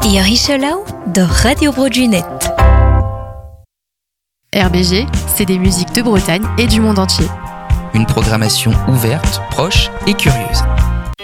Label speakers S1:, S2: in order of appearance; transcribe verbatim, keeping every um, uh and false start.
S1: Ia Richelau de Radio Brodunet.
S2: R B G, c'est des musiques de Bretagne et du monde entier.
S3: Une programmation ouverte, proche et curieuse.